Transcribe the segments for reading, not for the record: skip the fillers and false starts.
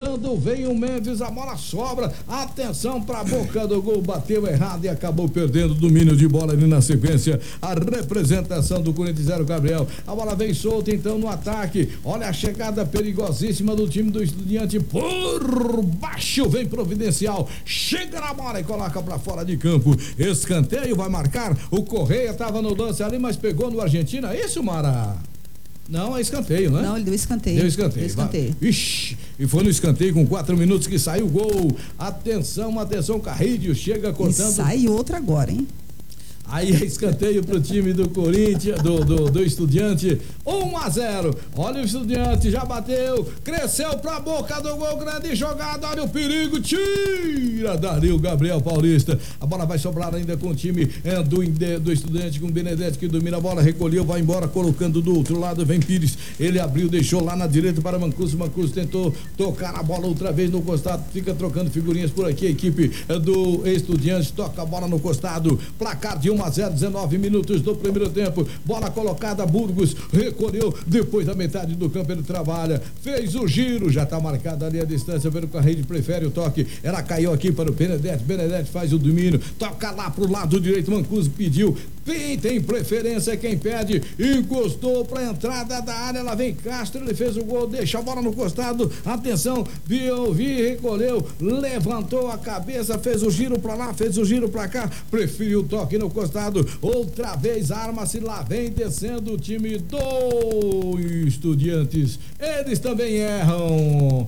tentando, vem o Memphis, a bola sobra, atenção pra boca do gol, bateu errado e acabou perdendo o domínio de bola ali na sequência. A representação do Corinthians 0, Gabriel. A bola vem solta então no ataque. Olha a chegada perigosíssima do time do Estudiante por baixo, vem providencial, chega na bola e coloca pra fora de campo. Escanteio, vai marcar. O Correia tava no lance ali, mas pegou no Argentina. É isso, Mara? Não, é escanteio, né? Não, ele deu escanteio. Deu escanteio. Ixi, e foi no escanteio com 4 minutos que saiu o gol. Atenção, Carrídio chega cortando. E sai outra agora, hein? Aí é escanteio pro time do Corinthians, do Estudiante, 1-0. Olha o Estudiante, já bateu, cresceu pra boca do gol, grande jogada, olha o perigo, tira dali o Gabriel Paulista. A bola vai sobrar ainda com o time do Estudiante, com o Benedetti que domina a bola, recolheu, vai embora, colocando do outro lado, vem Pires, ele abriu, deixou lá na direita para Mancuso tentou tocar a bola outra vez no costado, fica trocando figurinhas por aqui, a equipe do Estudiante toca a bola no costado, placar de 1-0, 19 minutos do primeiro tempo, bola colocada, Burgos recolheu, depois da metade do campo ele trabalha, fez o giro, já está marcada ali a distância, pelo Carreiro prefere o toque, ela caiu aqui para o Benedetti faz o domínio, toca lá pro lado direito, Mancuso pediu, tem preferência quem pede, encostou para a entrada da área, lá vem Castro, ele fez o gol, deixa a bola no costado, atenção, recolheu, levantou a cabeça, fez o giro para lá, fez o giro para cá, preferiu o toque no costado, outra vez arma-se, lá vem descendo o time do Estudiantes, eles também erram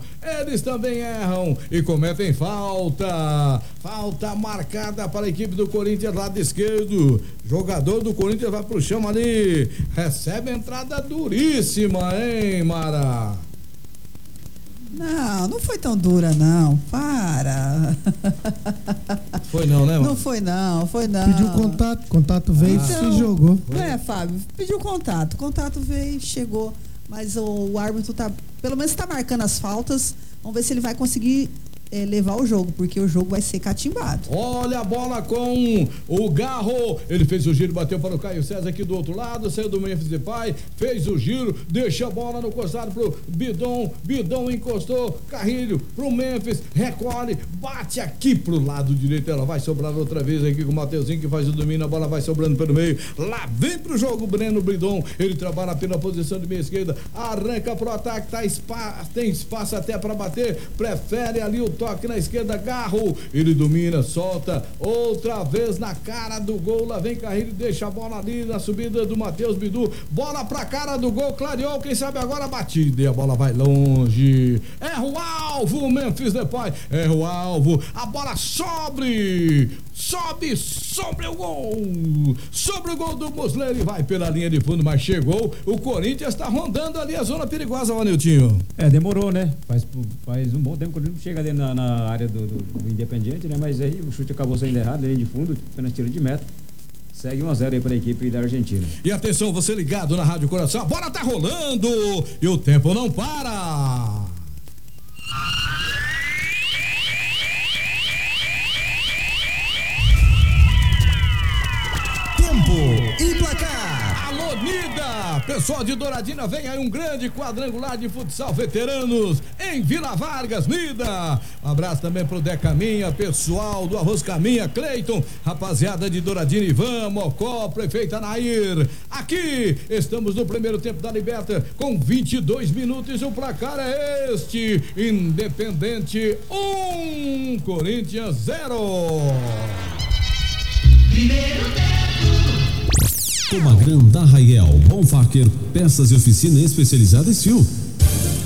e cometem falta marcada para a equipe do Corinthians, lado esquerdo, jogador do Corinthians vai pro chão ali, recebe a entrada duríssima, hein, Mara? Não foi tão dura não, para. Foi não, né, Mara? Não foi não. Pediu contato veio e se jogou. Fábio, pediu contato veio, chegou, mas o árbitro pelo menos tá marcando as faltas, vamos ver se ele vai conseguir levar o jogo, porque o jogo vai ser catimbado. Olha a bola com o Garro, ele fez o giro, bateu para o Caio César aqui do outro lado, saiu do Memphis Depay, fez o giro, deixa a bola no costado pro Bidon encostou, Carrilho pro Memphis, recolhe, bate aqui pro lado direito, ela vai sobrar outra vez aqui com o Mateuzinho que faz o domínio, a bola vai sobrando pelo meio, lá vem pro jogo Breno Bidon, ele trabalha pela posição de meia esquerda, arranca pro ataque, tem espaço até para bater, prefere ali o toque na esquerda, Garro, ele domina, solta, outra vez na cara do gol, lá vem Carrilho, deixa a bola ali na subida do Matheus Bidu, bola pra cara do gol, clareou, quem sabe agora a batida e a bola vai longe, erra o alvo, Memphis Depay, erra o alvo, a bola sobe o gol do Muslera e vai pela linha de fundo, mas chegou, o Corinthians tá rondando ali a zona perigosa, Vaniltinho. Demorou, né? Faz um bom tempo que o Corinthians chega ali na área do Independiente, né? Mas aí o chute acabou saindo errado, linha de fundo, apenas tiro de meta. Segue 1-0 aí para a equipe da Argentina. E atenção, você ligado na Rádio Coração, a bola tá rolando e o tempo não para. E placar. Alô, Nida! Pessoal de Douradina, vem aí um grande quadrangular de futsal veteranos em Vila Vargas, Nida. Um abraço também pro Decaminha, pessoal do Arroz Caminha, Cleiton, rapaziada de Douradina, Ivan, Mocó, prefeita Nair. Aqui estamos no primeiro tempo da Liberta com 22 minutos. O placar é este: Independente 1, Corinthians 0. Primeiro tempo. Tomagrão da Raiel, Bonfacker, peças e oficina especializada em Sil.